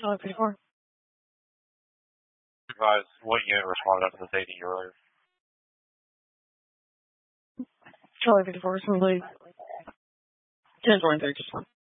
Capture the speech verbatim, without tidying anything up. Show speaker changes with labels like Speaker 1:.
Speaker 1: Charlie fifty-four.
Speaker 2: Advise what unit responded after the safety earlier.
Speaker 1: Charlie fifty-four, simply ten twenty-three, just one.